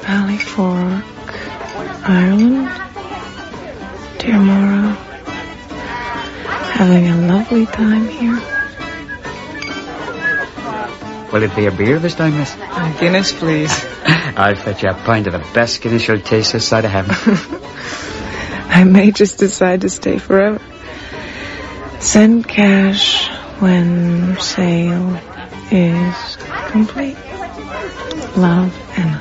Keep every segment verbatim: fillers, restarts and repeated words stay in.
Valley Fork, Ireland. Dear Maura, having a lovely time here. Will it be a beer this time, miss? A Guinness, please. I'll fetch you a pint of the best Guinness you'll taste this side of heaven. I may just decide to stay forever. Send cash when sale is complete. Love, Anna.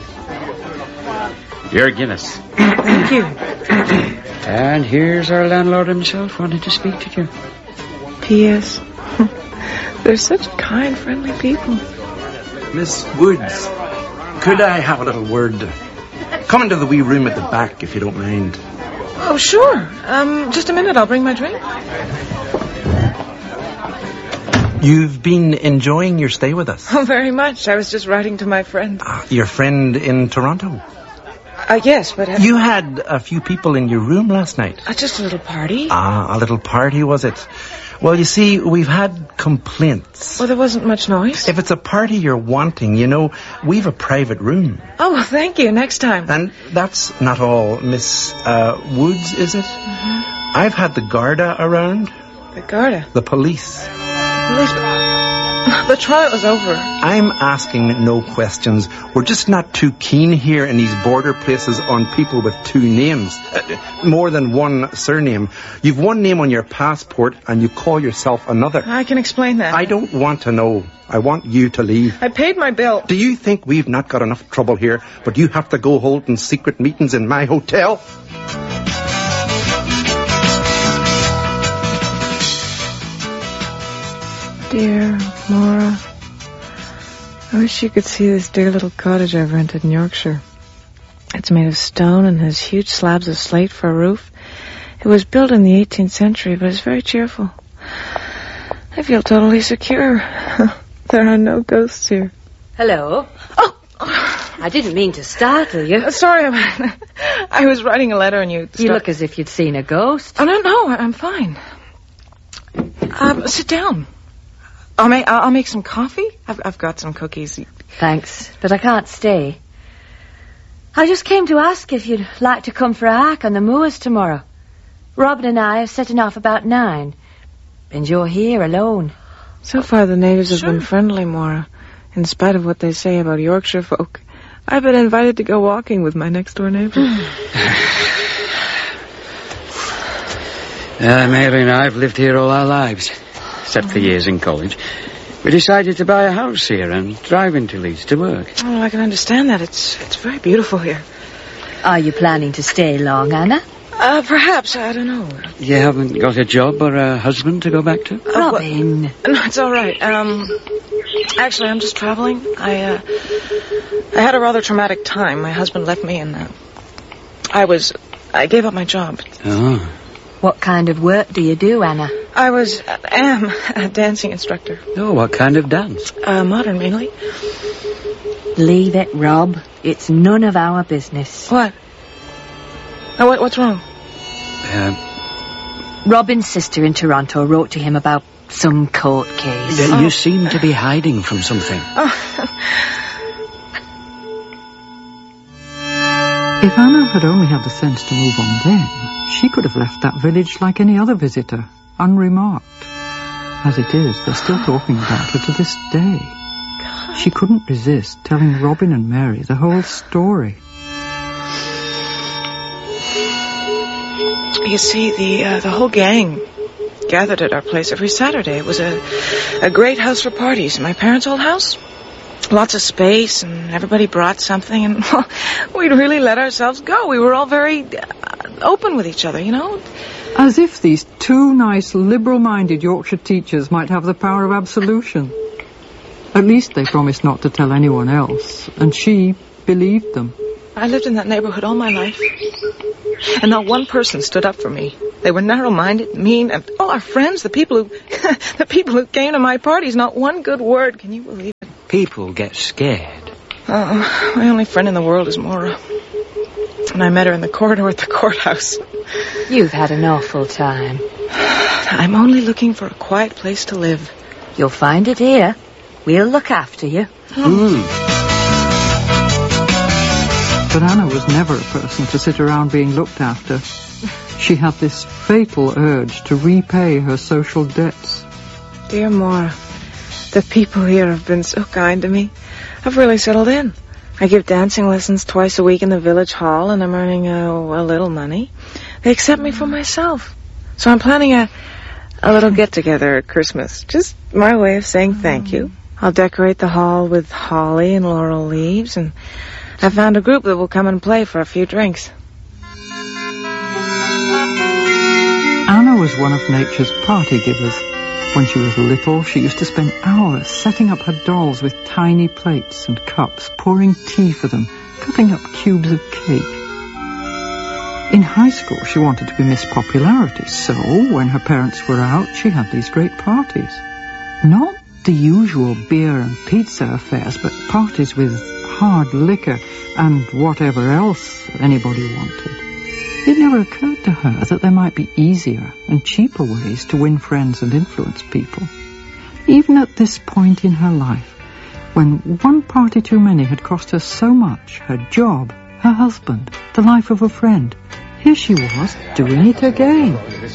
Your Guinness. Thank you. And here's our landlord himself wanting to speak to you. P S They're such kind, friendly people. Miss Woods, could I have a little word? Come into the wee room at the back, if you don't mind. Oh, sure. Um, just a minute, I'll bring my drink. You've been enjoying your stay with us? Oh, very much. I was just writing to my friend. Uh, your friend in Toronto? Uh, yes, but... Uh, you had a few people in your room last night. Uh, just a little party. Ah, a little party, was it? Well, you see, we've had complaints. Well, there wasn't much noise. If it's a party you're wanting, you know, we've a private room. Oh, well, thank you. Next time. And that's not all. Miss uh, Woods, is it? Mm-hmm. I've had the Garda around. The Garda? The police. Police? The trial is over. I'm asking no questions. We're just not too keen here in these border places on people with two names. Uh, more than one surname. You've one name on your passport and you call yourself another. I can explain that. I don't want to know. I want you to leave. I paid my bill. Do you think we've not got enough trouble here, but you have to go holding secret meetings in my hotel? Dear Maura, I wish you could see this dear little cottage I've rented in Yorkshire. It's made of stone and has huge slabs of slate for a roof. It was built in the eighteenth century, but it's very cheerful. I feel totally secure. There are no ghosts here. Hello. Oh! I didn't mean to startle you. Uh, sorry, I was writing a letter and you... You look as if you'd seen a ghost. Oh, no, no, I'm fine. Um, sit down. I'll make, I'll make some coffee. I've, I've got some cookies. Thanks, but I can't stay. I just came to ask if you'd like to come for a hike on the moors tomorrow. Robin and I are setting off about nine. And you're here alone. So far the natives have Sure. been friendly, Maura. In spite of what they say about Yorkshire folk. I've been invited to go walking with my next-door neighbour. uh, Mary and I have lived here all our lives. Except for years in college. We decided to buy a house here and drive into Leeds to work. Oh, I can understand that. It's it's very beautiful here. Are you planning to stay long, Anna? Uh, perhaps. I don't know. You haven't got a job or a husband to go back to? Uh, Robin. No, it's all right. Um, actually, I'm just traveling. I, uh, I had a rather traumatic time. My husband left me and, uh, I was, I gave up my job. Oh. What kind of work do you do, Anna? I was, uh, am a dancing instructor. Oh, what kind of dance? Uh, modern, mainly. Leave it, Rob. It's none of our business. What? Oh, what, what's wrong? Uh, Robin's sister in Toronto wrote to him about some court case. uh, you seem to be hiding from something. Oh. If Anna had only had the sense to move on then, she could have left that village like any other visitor, unremarked. As it is, they're still talking about her to this day. God. She couldn't resist telling Robin and Mary the whole story. You see, the uh, the whole gang gathered at our place every Saturday. It was a, a great house for parties. My parents' old house. Lots of space, and everybody brought something, and well, we'd really let ourselves go. We were all very uh, open with each other, you know? As if these two nice, liberal-minded Yorkshire teachers might have the power of absolution. At least they promised not to tell anyone else, and she believed them. I lived in that neighborhood all my life, and not one person stood up for me. They were narrow-minded, mean, and all our friends, the people who, the people who came to my parties, not one good word. Can you believe it? People get scared. Oh, my only friend in the world is Maura. And I met her in the corridor at the courthouse. You've had an awful time. I'm only looking for a quiet place to live. You'll find it here. We'll look after you. Mm. But Anna was never a person to sit around being looked after. She had this fatal urge to repay her social debts. Dear Maura, the people here have been so kind to me. I've really settled in. I give dancing lessons twice a week in the village hall, and I'm earning a, a little money. They accept me for myself. So I'm planning a, a little get-together at Christmas. Just my way of saying thank you. I'll decorate the hall with holly and laurel leaves, and I found a group that will come and play for a few drinks. Anna was one of nature's party givers. When she was little, she used to spend hours setting up her dolls with tiny plates and cups, pouring tea for them, cutting up cubes of cake. In high school, she wanted to be Miss Popularity, so when her parents were out, she had these great parties. Not the usual beer and pizza affairs, but parties with hard liquor and whatever else anybody wanted. It never occurred to her that there might be easier and cheaper ways to win friends and influence people. Even at this point in her life, when one party too many had cost her so much, her job, her husband, the life of a friend, here she was, doing it again.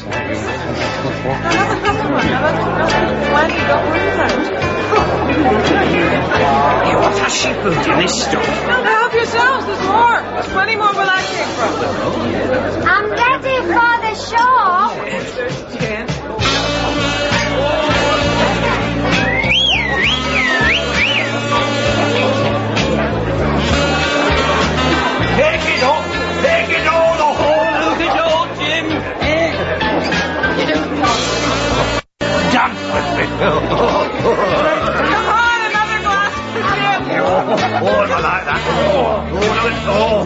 Hey, what has she put in this stuff? Help yourselves, there's more. There's plenty more where that came from. I'm ready for the show. Take it all, take it all, the whole look it all, Jim. Dance with me. Come on, another glass of gin. Oh, I like that. Oh, oh,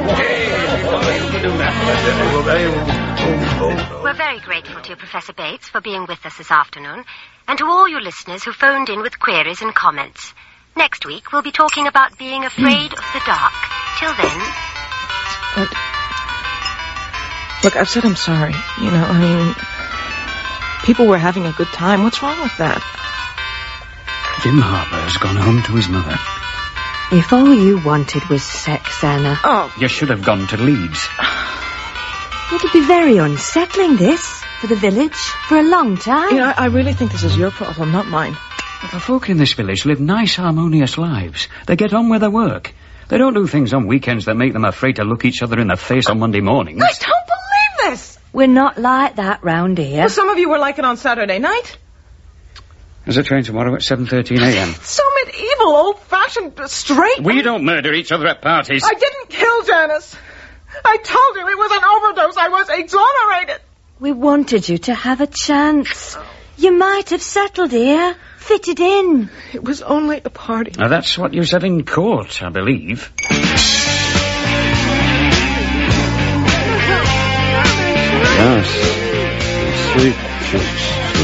oh. We're very grateful to you, Professor Bates, for being with us this afternoon, and to all your listeners who phoned in with queries and comments. Next week, we'll be talking about being afraid of the dark. Till then... But, look, I've said I'm sorry. You know, I mean, people were having a good time. What's wrong with that? Jim Harper's gone home to his mother. If all you wanted was sex, Anna... Oh. You should have gone to Leeds. It'll be very unsettling, this, for the village, for a long time. You know, I, I really think this is your problem, not mine. The folk in this village live nice, harmonious lives. They get on with their work. They don't do things on weekends that make them afraid to look each other in the face on Monday mornings. I don't believe this! We're not like that round here. Well, some of you were like it on Saturday night. There's a train tomorrow at seven thirteen a.m. So medieval, old-fashioned, straight... We don't murder each other at parties. I didn't kill Janice. I told you it was an overdose. I was exonerated. We wanted you to have a chance. You might have settled here, fitted in. It was only a party. Now, that's what you said in court, I believe. Yes, sweet